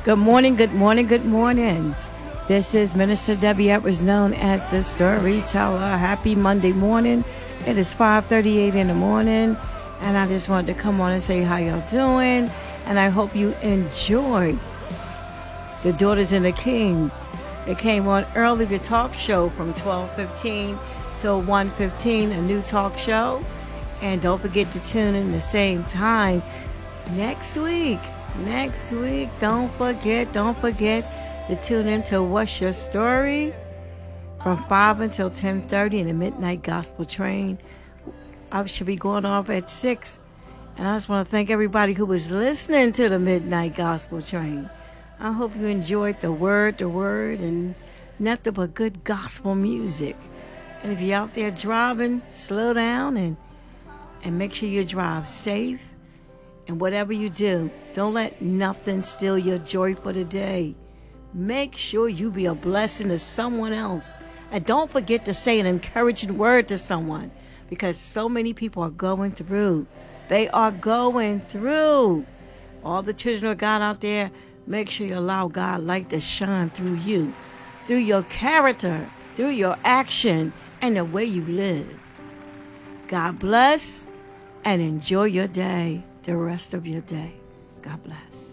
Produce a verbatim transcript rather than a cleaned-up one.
Good morning, good morning, good morning. This is Minister Debbie Edwards, known as the Storyteller. Happy Monday morning. It is five thirty-eight in the morning, and I just wanted to come on and say how y'all doing, and I hope you enjoyed the Daughters in the King. It came on early, the talk show from twelve fifteen till one fifteen, a new talk show. And don't forget to tune in the same time next week. Next week, don't forget, don't forget to tune in to What's Your Story from five until ten thirty in the Midnight Gospel Train. I should be going off at six. And I just want to thank everybody who was listening to the Midnight Gospel Train. I hope you enjoyed the word, the word, and nothing but good gospel music. And if you're out there driving, slow down and, and make sure you drive safe. And whatever you do, don't let nothing steal your joy for the day. Make sure you be a blessing to someone else. And don't forget to say an encouraging word to someone, because so many people are going through. They are going through. All the children of God out there, make sure you allow God's light to shine through you, through your character, through your action, and the way you live. God bless and enjoy your day. The rest of your day. God bless.